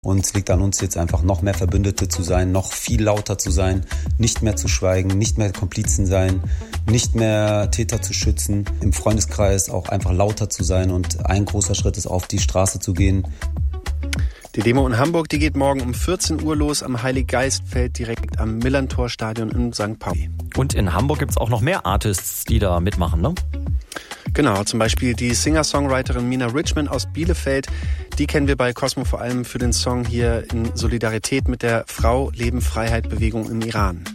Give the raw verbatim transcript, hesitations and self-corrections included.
Und es liegt an uns jetzt einfach noch mehr Verbündete zu sein, noch viel lauter zu sein, nicht mehr zu schweigen, nicht mehr Komplizen sein, nicht mehr Täter zu schützen, im Freundeskreis auch einfach lauter zu sein und ein großer Schritt ist, auf die Straße zu gehen. Die Demo in Hamburg, die geht morgen um vierzehn Uhr los am Heiliggeistfeld direkt am Millerntor-Stadion in Sankt Pauli. Und in Hamburg gibt es auch noch mehr Artists, die da mitmachen, ne? Genau, zum Beispiel die Singer-Songwriterin Mina Richman aus Bielefeld. Die kennen wir bei Cosmo vor allem für den Song hier in Solidarität mit der Frau-Leben-Freiheit-Bewegung im Iran.